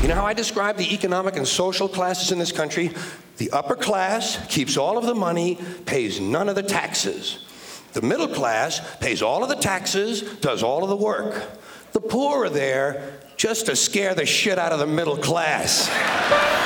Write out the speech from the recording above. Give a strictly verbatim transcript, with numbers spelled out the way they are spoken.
You know how I describe the economic and social classes in this country? The upper class keeps all of the money, pays none of the taxes. The middle class pays all of the taxes, does all of the work. The poor are there just to scare the shit out of the middle class.